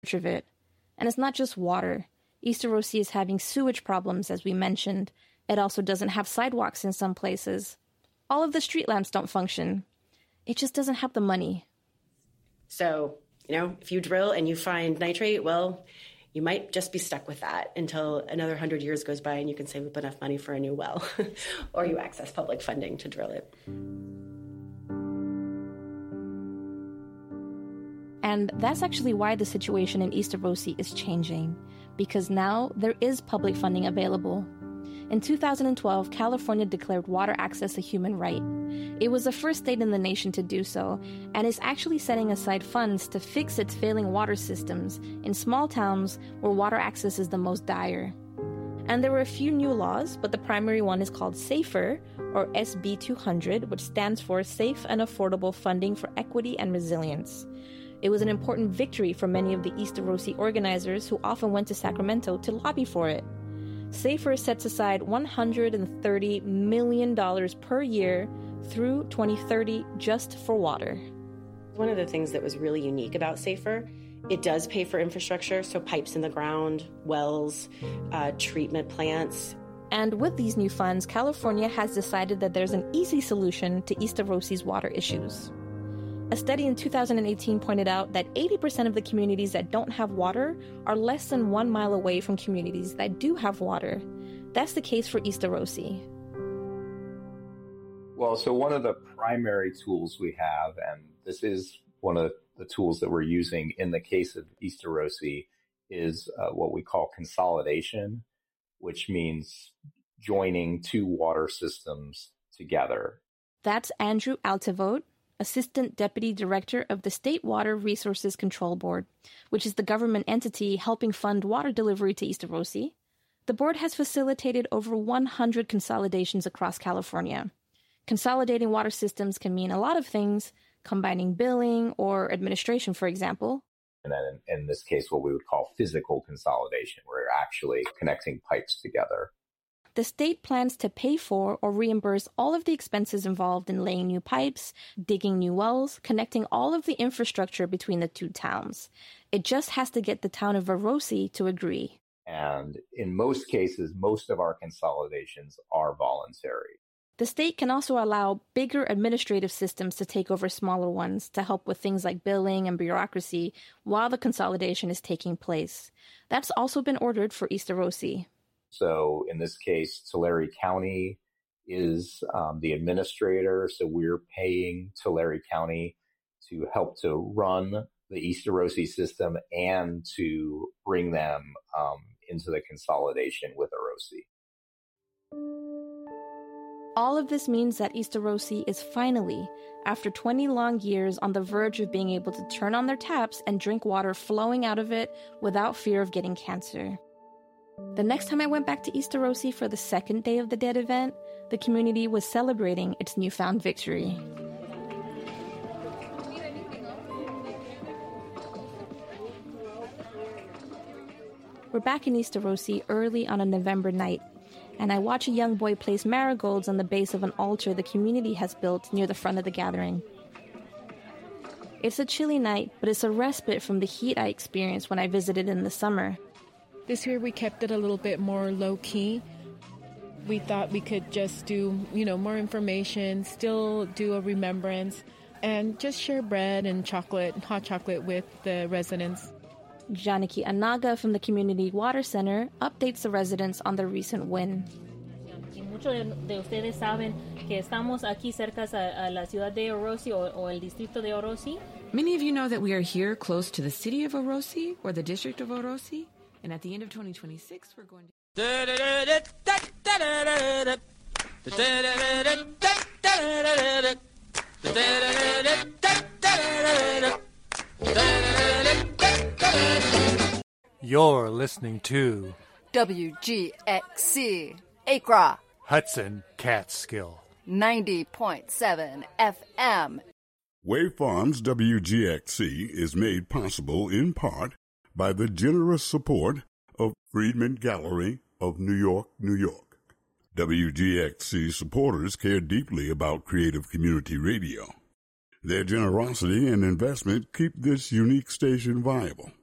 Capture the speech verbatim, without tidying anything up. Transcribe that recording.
of it. And it's not just water. East Arosi is having sewage problems, as we mentioned. It also doesn't have sidewalks in some places. All of the street lamps don't function. It just doesn't have the money. So, you know, if you drill and you find nitrate, well, you might just be stuck with that until another hundred years goes by and you can save up enough money for a new well, or you access public funding to drill it. And that's actually why the situation in East Arosi is changing, because now there is public funding available. In two thousand twelve, California declared water access a human right. It was the first state in the nation to do so, and is actually setting aside funds to fix its failing water systems in small towns where water access is the most dire. And there were a few new laws, but the primary one is called SAFER, or S B two hundred, which stands for Safe and Affordable Funding for Equity and Resilience. It was an important victory for many of the East Arosi organizers who often went to Sacramento to lobby for it. SAFER sets aside one hundred thirty million dollars per year through twenty thirty just for water. One of the things that was really unique about SAFER, it does pay for infrastructure, so pipes in the ground, wells, uh, treatment plants. And with these new funds, California has decided that there's an easy solution to East Arosi's water issues. A study in two thousand eighteen pointed out that eighty percent of the communities that don't have water are less than one mile away from communities that do have water. That's the case for East Arosi. Well, so one of the primary tools we have, and this is one of the tools that we're using in the case of East Arosi, is uh, what we call consolidation, which means joining two water systems together. That's Andrew Altevogt, Assistant Deputy Director of the State Water Resources Control Board, which is the government entity helping fund water delivery to East Arosi. The board has facilitated over one hundred consolidations across California. Consolidating water systems can mean a lot of things, combining billing or administration, for example. And then in, in this case, what we would call physical consolidation, where you're actually connecting pipes together. The state plans to pay for or reimburse all of the expenses involved in laying new pipes, digging new wells, connecting all of the infrastructure between the two towns. It just has to get the town of Arosi to agree. And in most cases, most of our consolidations are voluntary. The state can also allow bigger administrative systems to take over smaller ones to help with things like billing and bureaucracy while the consolidation is taking place. That's also been ordered for East Arosi. So in this case, Tulare County is um, the administrator. So we're paying Tulare County to help to run the East Arosi system and to bring them um, into the consolidation with Arosi. All of this means that East Arosi is finally, after twenty long years, on the verge of being able to turn on their taps and drink water flowing out of it without fear of getting cancer. The next time I went back to East Arosi for the second Day of the Dead event, the community was celebrating its newfound victory. We're back in East Arosi early on a November night, and I watch a young boy place marigolds on the base of an altar the community has built near the front of the gathering. It's a chilly night, but it's a respite from the heat I experienced when I visited in the summer. This year we kept it a little bit more low-key. We thought we could just do, you know, more information, still do a remembrance, and just share bread and chocolate, hot chocolate with the residents. Janaki Anaga from the Community Water Center updates the residents on the recent win. Muchos de ustedes saben que estamos aquí cerca a la ciudad de Arosi o, o el distrito de Arosi. Many of you know that we are here close to the city of Arosi or the district of Arosi. And at the end of twenty twenty-six, we're going to... You're listening to W G X C, Acra, Hudson Catskill, ninety point seven F M. Wave Farms W G X C is made possible in part by the generous support of Friedman Gallery of New York, New York. W G X C supporters care deeply about creative community radio. Their generosity and investment keep this unique station viable.